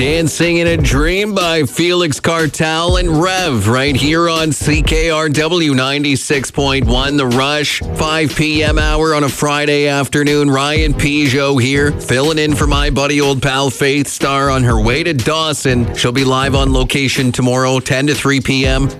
Dancing in a Dream by Felix Cartal and Rev right here on CKRW 96.1 The Rush. 5 p.m. hour on a Friday afternoon. Ryan Peugeot here, filling in for my buddy old pal Faith Star on her way to Dawson. She'll be live on location tomorrow, 10 to 3 p.m.